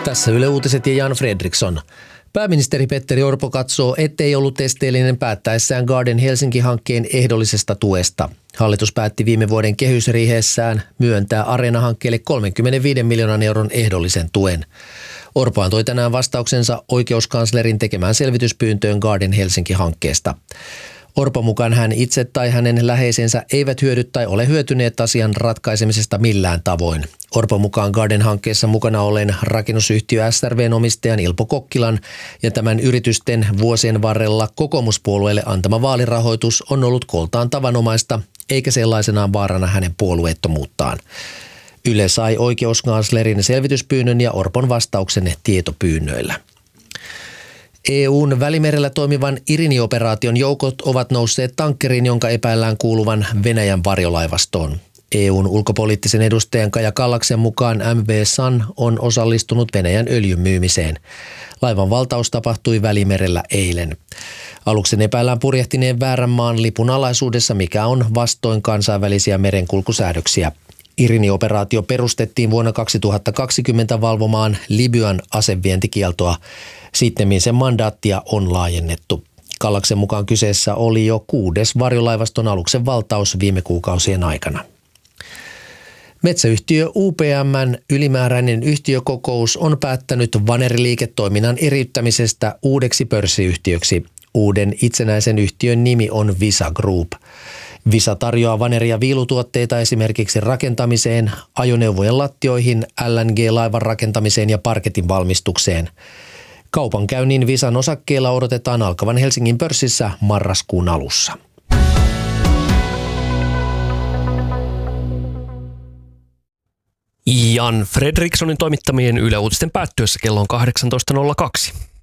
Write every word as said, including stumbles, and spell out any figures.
Tässä Yle Uutiset ja Jan Fredriksson. Pääministeri Petteri Orpo katsoo, ettei ollut esteellinen päättäessään Garden Helsinki-hankkeen ehdollisesta tuesta. Hallitus päätti viime vuoden kehysriihessään myöntää Areena-hankkeelle kolmekymmentäviiden miljoonan euron ehdollisen tuen. Orpo antoi tänään vastauksensa oikeuskanslerin tekemään selvityspyyntöön Garden Helsinki-hankkeesta. Orpon mukaan hän itse tai hänen läheisensä eivät hyödy tai ole hyötyneet asian ratkaisemisesta millään tavoin. Orpon mukaan Garden-hankkeessa mukana olleen rakennusyhtiö S R V:n omistajan Ilpo Kokkilan ja tämän yritysten vuosien varrella kokoomuspuolueelle antama vaalirahoitus on ollut kooltaan tavanomaista, eikä sellaisenaan vaarana hänen puolueettomuuttaan. Yle sai oikeuskanslerin selvityspyynnön ja Orpon vastauksen tietopyynnöillä. E U:n Välimerellä toimivan Irini-operaation joukot ovat nousseet tankkeriin, jonka epäillään kuuluvan Venäjän varjolaivastoon. E U:n ulkopoliittisen edustajan Kaja Kallaksen mukaan M V Sun on osallistunut Venäjän öljyn myymiseen. Laivan valtaus tapahtui Välimerellä eilen. Aluksen epäillään purjehtineen väärän maan lipun alaisuudessa, mikä on vastoin kansainvälisiä merenkulkusäädöksiä. Irini-operaatio perustettiin vuonna kaksituhattakaksikymmentä valvomaan Libyan asevientikieltoa. Sittemmin sen mandaattia on laajennettu. Kallaksen mukaan kyseessä oli jo kuudes varjolaivaston aluksen valtaus viime kuukausien aikana. Metsäyhtiö U P M:n ylimääräinen yhtiökokous on päättänyt vaneriliiketoiminnan eriyttämisestä uudeksi pörssiyhtiöksi. Uuden itsenäisen yhtiön nimi on Visa Group. Visa tarjoaa vaneri- ja viilutuotteita esimerkiksi rakentamiseen, ajoneuvojen lattioihin, L N G-laivan rakentamiseen ja parketin valmistukseen. Kaupankäynnin Visan osakkeilla odotetaan alkavan Helsingin pörssissä marraskuun alussa. Jan Fredrikssonin toimittamien Yle Uutisten päättyessä kello on kahdeksantoista nolla kaksi.